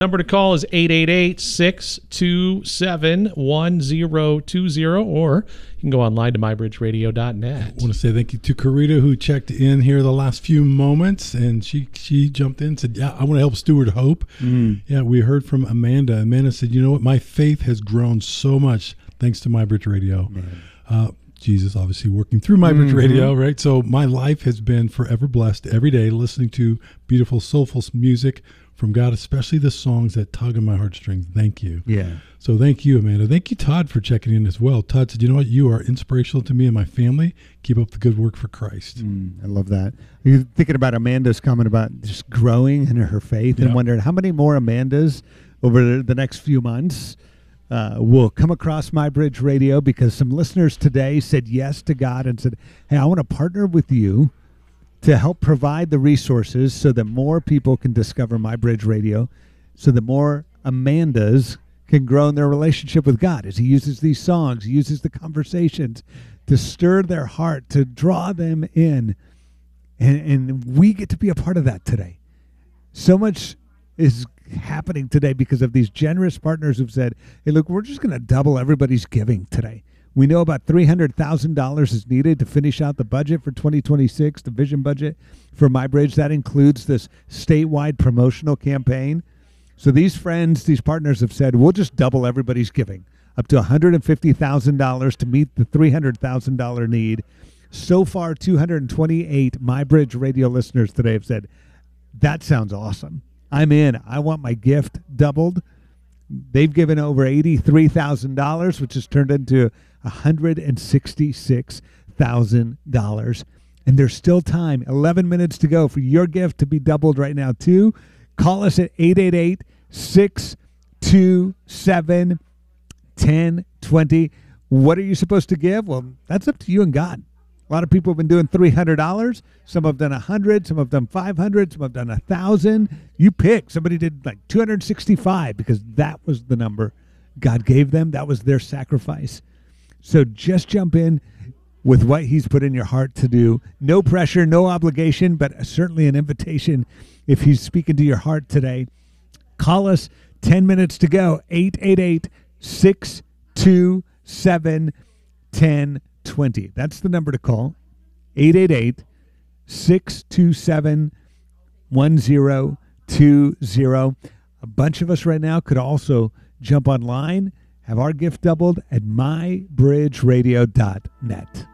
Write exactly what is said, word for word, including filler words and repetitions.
Number to call is eight eight eight, six two seven, one zero two zero, or you can go online to my bridge radio dot net. I want to say thank you to Karita, who checked in here the last few moments, and she she jumped in and said, yeah, I want to help steward hope. Mm. Yeah, we heard from Amanda. Amanda said, you know what, my faith has grown so much thanks to MyBridge Radio. Right. Uh, Jesus obviously working through MyBridge mm-hmm. Radio, right? So my life has been forever blessed every day listening to beautiful, soulful music from God, especially the songs that tug on my heartstrings. Thank you. Yeah. So thank you, Amanda. Thank you, Todd, for checking in as well. Todd said, you know what? You are inspirational to me and my family. Keep up the good work for Christ. Mm, I love that. You're thinking about Amanda's comment about just growing in her faith yeah. and wondering how many more Amandas over the next few months uh, will come across MyBridge Radio, because some listeners today said yes to God and said, hey, I want to partner with you to help provide the resources so that more people can discover MyBridge Radio, so that more Amandas can grow in their relationship with God as he uses these songs, he uses the conversations to stir their heart, to draw them in. And, and we get to be a part of that today. So much is happening today because of these generous partners who've said, hey, look, we're just going to double everybody's giving today. We know about three hundred thousand dollars is needed to finish out the budget for twenty twenty-six, the vision budget for MyBridge. That includes this statewide promotional campaign. So these friends, these partners have said, we'll just double everybody's giving up to one hundred fifty thousand dollars to meet the three hundred thousand dollars need. So far, two hundred twenty-eight MyBridge Radio listeners today have said, that sounds awesome. I'm in. I want my gift doubled. They've given over eighty-three thousand dollars, which has turned into one hundred sixty-six thousand dollars. And there's still time, eleven minutes to go for your gift to be doubled right now, too. Call us at eight eight eight, six two seven, one zero two zero. What are you supposed to give? Well, that's up to you and God. A lot of people have been doing three hundred dollars. Some have done one hundred dollars. Some have done five hundred dollars. Some have done one thousand dollars. You pick. Somebody did like two hundred sixty-five because that was the number God gave them. That was their sacrifice. So just jump in with what he's put in your heart to do. No pressure, no obligation, but certainly an invitation if he's speaking to your heart today. Call us, ten minutes to go, eight eight eight, six two seven, one zero two zero. That's the number to call, eight eight eight, six two seven, one zero two zero. A bunch of us right now could also jump online, have our gift doubled at my bridge radio dot net.